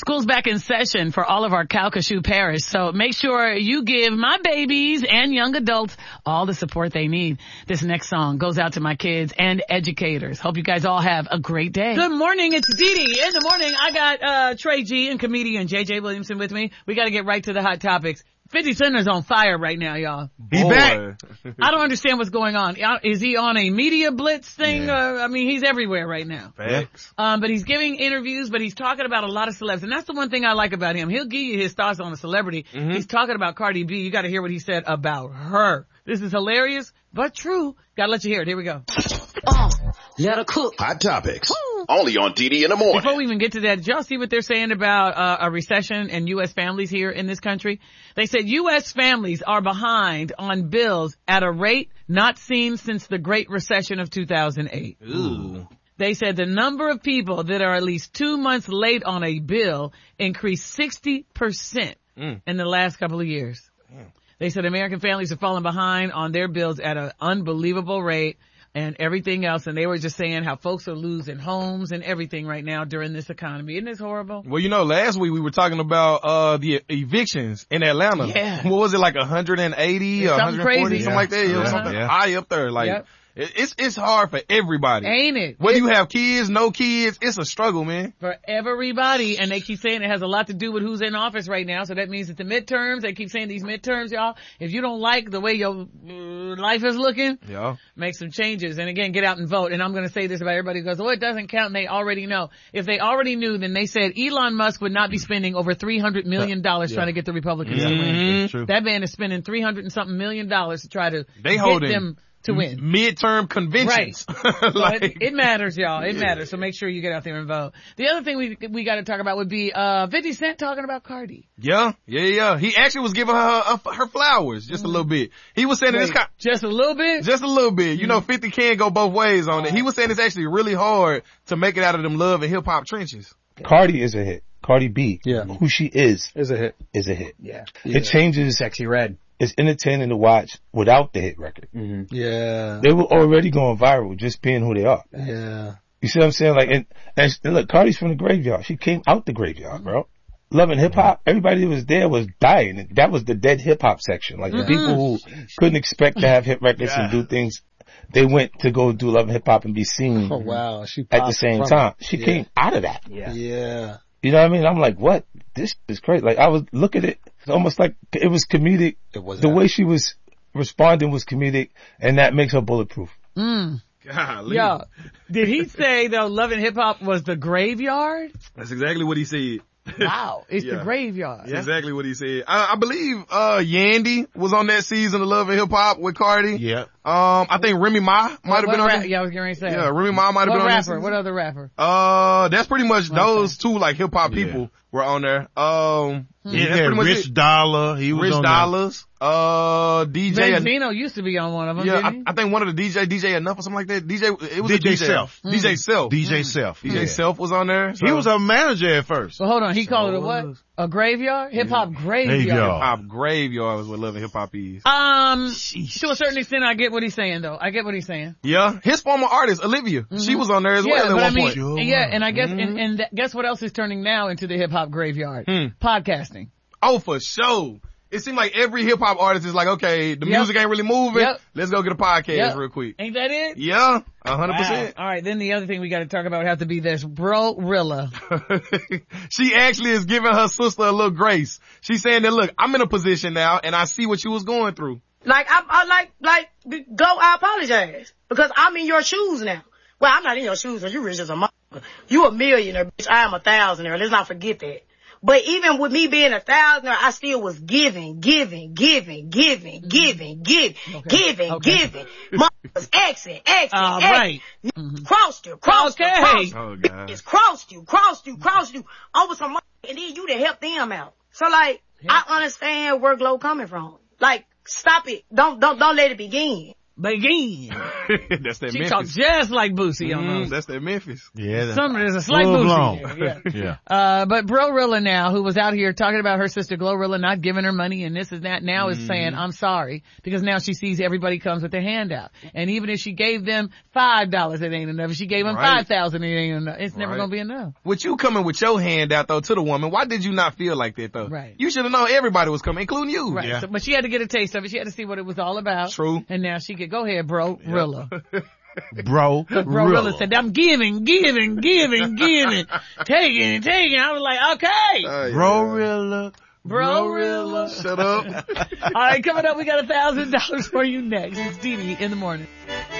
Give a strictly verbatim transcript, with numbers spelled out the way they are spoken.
School's back in session for all of our Calcasieu Parish, so make sure you give my babies and young adults all the support they need. This next song goes out to my kids and educators. Hope you guys all have a great day. Good morning, it's Dee Dee. In the morning, I got uh Trey G and comedian J J Williamson with me. We got to get right to the hot topics. fifty Cent is on fire right now, y'all. He back. I don't understand what's going on. Is he on a media blitz thing? Yeah. Or, I mean, he's everywhere right now. Facts. Um, but he's giving interviews, but he's talking about a lot of celebs. And that's the one thing I like about him. He'll give you his thoughts on a celebrity. Mm-hmm. He's talking about Cardi B. You got to hear what he said about her. This is hilarious, but true. Got to let you hear it. Here we go. Uh, let her cook. Hot topics. Woo. Only on D D in the morning. Before we even get to that, did y'all see what they're saying about uh, a recession and U S families here in this country? They said U S families are behind on bills at a rate not seen since the Great Recession of two thousand eight. Ooh. They said the number of people that are at least two months late on a bill increased sixty percent mm. in the last couple of years. Mm. They said American families are falling behind on their bills at an unbelievable rate and everything else. And they were just saying how folks are losing homes and everything right now during this economy. Isn't this horrible? Well, you know, last week we were talking about uh the evictions in Atlanta. Yeah. What was it, like one hundred eighty or one hundred forty, crazy. something Yeah. like that? It was Uh-huh. something Yeah. high up there. Like, Yep. It's it's hard for everybody. Ain't it? Whether you have kids, no kids, it's a struggle, man. For everybody. And they keep saying it has a lot to do with who's in office right now. So that means that the midterms, they keep saying these midterms, y'all, if you don't like the way your uh, life is looking, Yeah. make some changes. And again, get out and vote. And I'm going to say this about everybody who goes, oh, it doesn't count. And they already know. If they already knew, then they said Elon Musk would not be spending over three hundred million dollars yeah. trying to get the Republicans mm-hmm. to win. That's true. That man is spending three hundred and something million dollars to try to they get holding them to win. Midterm conventions. Right. like, it, it matters, y'all. It yeah. matters. So make sure you get out there and vote. The other thing we we got to talk about would be uh fifty Cent talking about Cardi. Yeah, yeah, yeah. He actually was giving her her, her flowers just mm-hmm. a little bit. He was saying Wait, this kind, just a little bit? Just a little bit. You mm-hmm. know, fifty can go both ways on it. He was saying it's actually really hard to make it out of them love and hip hop trenches. Cardi is a hit. Cardi B. Yeah. Who she is. Is a hit. Is a hit. Yeah. yeah. It changes. Sexy Red. It's entertaining to watch without the hit record. Mm-hmm. Yeah. They were already going viral just being who they are. Yeah. You see what I'm saying? Like, and, and look, Cardi's from the graveyard. She came out the graveyard, bro. Loving hip hop. Everybody who was there was dying. That was the dead hip hop section. Like, mm-hmm. the people who couldn't expect to have hit records yeah. and do things, they went to go do Love and Hip Hop and be seen. Oh, wow. She at the same time. She yeah. came out of that. Yeah. Yeah. You know what I mean? I'm like, what? This is crazy. Like, I was look at it. It's almost like it was comedic. It was the that. way she was responding was comedic, and that makes her bulletproof. Mm. Golly. Yo, did he say though Love and Hip Hop was the graveyard? That's exactly what he said. Wow, it's yeah. the graveyard. That's exactly what he said. I, I believe uh Yandy was on that season of Love and Hip Hop with Cardi. Yeah. Um, I think Remy Ma might have been on ra- there. Yeah, I was getting ready to say. Yeah, Remy Ma might have been on rapper? there. What other rapper? Uh, that's pretty much okay. those two like hip hop people yeah. were on there. Um, yeah, yeah that's pretty much Rich it. Dollar. He was Rich on Dollars. There. Uh, D J. Benzino used to be on one of them. Yeah, didn't I, he? I think one of the D J, D J Enough or something like that. D J, it was D J a D J Self. D J Self. D J Self. D J Yeah. Self was on there. So. He was a manager at first. Well, hold on. He called So it a what? was. A graveyard? Hip hop Yeah. graveyard. Graveyard. Hip hop graveyard is what Love and Hip Hop is. Um, Sheesh. to a certain extent, I get what he's saying though. I get what he's saying. Yeah, his former artist Olivia, Mm-hmm. she was on there as Yeah, well at but one I mean, point. Sure. yeah, and I guess, Mm-hmm. and, and th- guess what else is turning now into the hip hop graveyard? Hmm. Podcasting. Oh, for sure. It seemed like every hip hop artist is like, okay, the Yep. music ain't really moving. Yep. Let's go get a podcast Yep. real quick. Ain't that it? Yeah, a hundred percent. Wow. All right, then the other thing we got to talk about would have to be this bro-rilla. She actually is giving her sister a little grace. She's saying that, look, I'm in a position now and I see what you was going through. Like, I, I like, like, go, I apologize. Because I'm in your shoes now. Well, I'm not in your shoes, because you rich as a motherfucker. You a millionaire, bitch. I am a thousandaire. Let's not forget that. But even with me being a thousandaire, I still was giving, giving, giving, giving, giving, giving, Okay. giving, Okay. giving. Motherfuckers, exit, exit, All exit. right. Mm-hmm. Crossed you, crossed Okay. you, crossed you. Oh, God. Bitches crossed you, crossed you, crossed you. Over some money, and then you to help them out. So like, Yeah. I understand where Glow coming from. Like, stop it. Don't, don't, don't let it begin. begin. That's that She Memphis. talks just like Boosie Mm, almost. that's that Memphis. Yeah. that- Some, there's a slight Full Boosie blown. there, yeah. Yeah. Uh, but Glorilla now, who was out here talking about her sister Glorilla not giving her money and this and that, now is saying, I'm sorry, because now she sees everybody comes with their hand out. And even if she gave them five dollars, it ain't enough. If she gave them Right. five thousand, it ain't enough. It's never Right. gonna be enough. With you coming with your hand out though to the woman, why did you not feel like that though? Right. You should have known everybody was coming, including you. Right. Yeah. So, but she had to get a taste of it. She had to see what it was all about. True. And now she could, go ahead, bro, Rilla. Bro. Bro Rilla said, I'm giving, giving, giving, giving, taking, taking. I was like, okay. Uh, yeah. Brorilla. Bro Rilla. Shut up. All right, coming up, we got a thousand dollars for you next. It's Dee Dee in the morning.